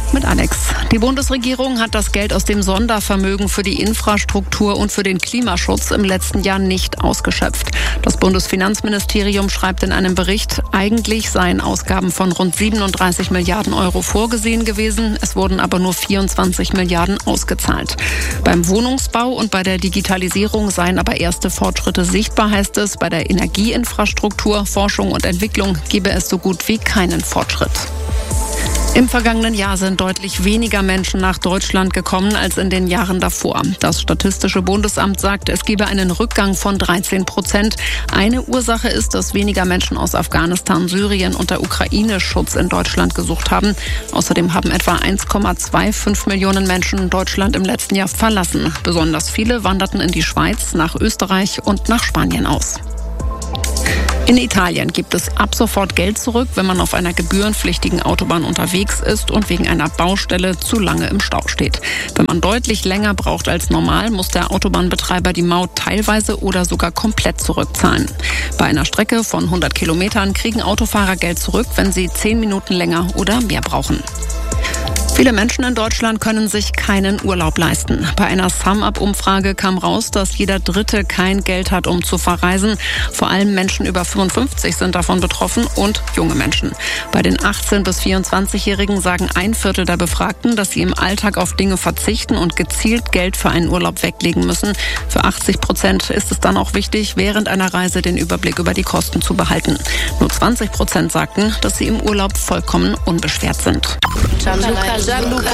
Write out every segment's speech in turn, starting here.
Mit Alex. Die Bundesregierung hat das Geld aus dem Sondervermögen für die Infrastruktur und für den Klimaschutz im letzten Jahr nicht ausgeschöpft. Das Bundesfinanzministerium schreibt in einem Bericht, eigentlich seien Ausgaben von rund 37 Milliarden Euro vorgesehen gewesen. Es wurden aber nur 24 Milliarden ausgezahlt. Beim Wohnungsbau und bei der Digitalisierung seien aber erste Fortschritte sichtbar, heißt es. Bei der Energieinfrastruktur, Forschung und Entwicklung gebe es so gut wie keinen Fortschritt. Im vergangenen Jahr sind deutlich weniger Menschen nach Deutschland gekommen als in den Jahren davor. Das Statistische Bundesamt sagt, es gebe einen Rückgang von 13%. Eine Ursache ist, dass weniger Menschen aus Afghanistan, Syrien und der Ukraine Schutz in Deutschland gesucht haben. Außerdem haben etwa 1,25 Millionen Menschen Deutschland im letzten Jahr verlassen. Besonders viele wanderten in die Schweiz, nach Österreich und nach Spanien aus. In Italien gibt es ab sofort Geld zurück, wenn man auf einer gebührenpflichtigen Autobahn unterwegs ist und wegen einer Baustelle zu lange im Stau steht. Wenn man deutlich länger braucht als normal, muss der Autobahnbetreiber die Maut teilweise oder sogar komplett zurückzahlen. Bei einer Strecke von 100 Kilometern kriegen Autofahrer Geld zurück, wenn sie 10 Minuten länger oder mehr brauchen. Viele Menschen in Deutschland können sich keinen Urlaub leisten. Bei einer SumUp-Umfrage kam raus, dass jeder Dritte kein Geld hat, um zu verreisen. Vor allem Menschen über 55 sind davon betroffen und junge Menschen. Bei den 18- bis 24-Jährigen sagen 1/4 der Befragten, dass sie im Alltag auf Dinge verzichten und gezielt Geld für einen Urlaub weglegen müssen. Für 80% ist es dann auch wichtig, während einer Reise den Überblick über die Kosten zu behalten. Nur 20% sagten, dass sie im Urlaub vollkommen unbeschwert sind. Gianluca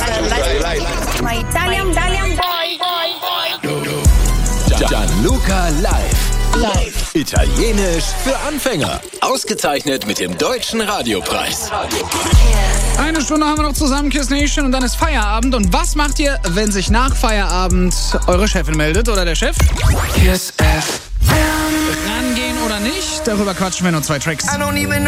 live. Italienisch für Anfänger. Ausgezeichnet mit dem Deutschen Radiopreis. Eine Stunde haben wir noch zusammen, Kiss Nation, und dann ist Feierabend. Und was macht ihr, wenn sich nach Feierabend eure Chefin meldet oder der Chef? Kiss FM. Rangehen oder nicht? Darüber quatschen wir nur 2 Tracks.